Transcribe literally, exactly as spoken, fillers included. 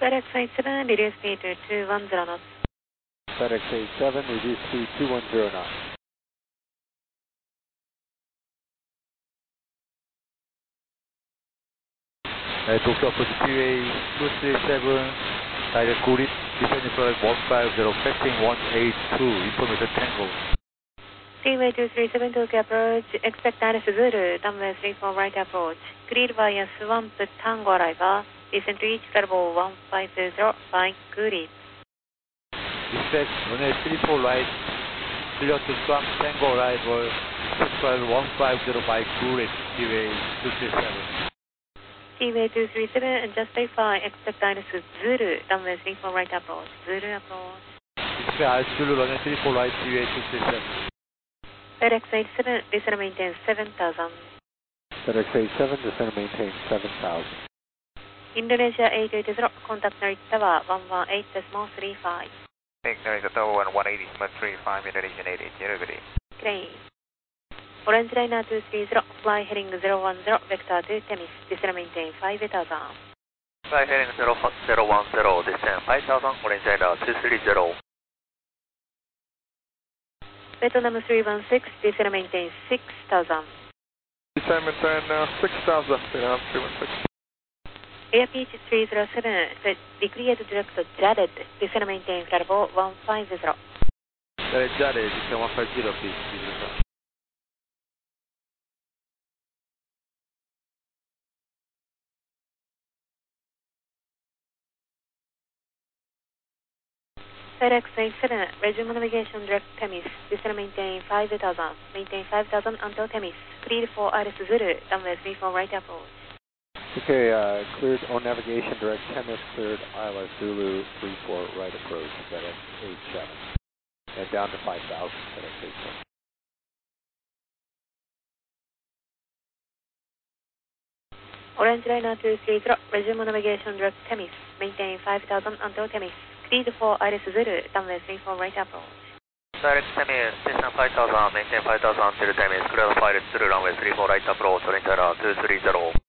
FedEx eight seven, reduce speed to two one zero knots. FedEx eight seven, reduce speed two one zero knots. Uh, Tokyo approach P A two three seven, direct grid, descending flight one five zero, passing one eight two, information Tango. Seaway two three seven, Tokyo approach, expect Alice Zulu, runway three four right approach. Grid via Swamp Tango arrival, descend to each level one five zero by grid. Expect runway three four right, clear to Swamp Tango arrival, flight one five zero by grid, Seaway two three seven. Seaway two three seven, adjust verify, expect Alice Zulu, runway three four right approach, Zulu approach. Expect Alice Zulu, runway three four right, Seaway two three seven. FedEx eight seven, descend maintain seven thousand. FedEx eight seven, descend maintain seven thousand. Indonesia eight eight zero, contact Narita Tower one one eight decimal three five. Take Narita Tower one eighty decimal three five, Indonesian eight eight zero, good day. Great. Orange Liner two three zero, fly heading zero one zero, vector to Temis, descend maintain five thousand. Fly heading zero one zero, descend five thousand, Orange Liner two three zero. Vietnam three one six, descend maintain six thousand. Descend maintain uh, six thousand, Vietnam three one six. Air P H three zero seven, declared direct Jared, descend maintain flight level one five zero. Jared, Jared, descend one five zero, please. FedEx eight seven, resume navigation direct Temis, descend maintain five thousand, maintain five thousand until Temis, cleared for Alice Zulu, runway three four right approach. Okay, uh, cleared on navigation direct Temis, cleared I L S Zulu three four right approach, FedEx eight seven. And down to five thousand, FedEx eight seven. Orange Liner two three zero, resume navigation direct Temis, maintain five thousand until Temis, cleared for Alice Zulu, runway three four right approach. Direct Temis, descend five thousand, maintain five thousand until Temis, clear the flight through runway three four right approach, Orange Liner two three zero.